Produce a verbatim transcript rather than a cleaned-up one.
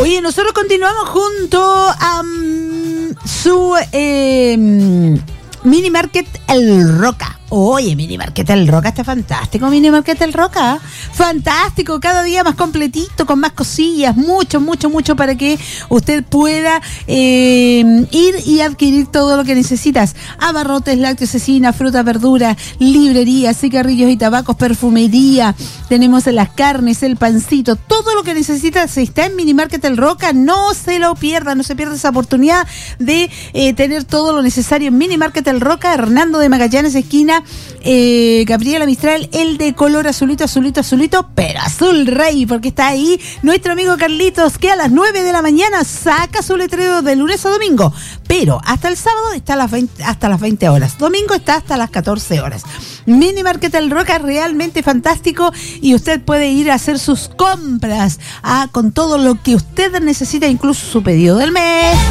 Oye, nosotros continuamos junto a um, su eh, Mini Market El Roca. Oye, Mini Market El Roca está fantástico, Mini Market El Roca. Fantástico, cada día más completito, con más cosillas, mucho, mucho, mucho para que usted pueda eh, ir y adquirir todo lo que necesitas. Abarrotes, lácteos, cecina, fruta, verdura, librería, cigarrillos y tabacos, perfumería. Tenemos las carnes, el pancito, todo lo que necesitas está en Mini Market El Roca. No se lo pierda, no se pierda esa oportunidad de eh, tener todo lo necesario en Mini Market El Roca. Hernando de Magallanes, esquina Eh, Gabriela Mistral, el de color azulito, azulito, azulito, pero azul rey, porque está ahí nuestro amigo Carlitos, que a las nueve de la mañana saca su letrero de lunes a domingo, pero hasta el sábado está a las veinte, hasta las veinte horas, domingo está hasta las catorce horas. Mini Market El Roca es realmente fantástico y usted puede ir a hacer sus compras ah, con todo lo que usted necesita, incluso su pedido del mes.